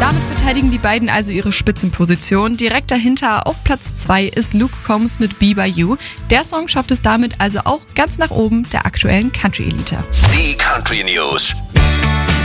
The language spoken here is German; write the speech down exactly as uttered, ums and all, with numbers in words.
Damit verteidigen die beiden also ihre Spitzenposition. Direkt dahinter auf Platz zwei ist Luke Combs mit Be By You. Der Song schafft es damit also auch ganz nach oben der aktuellen Country-Elite. Die Country News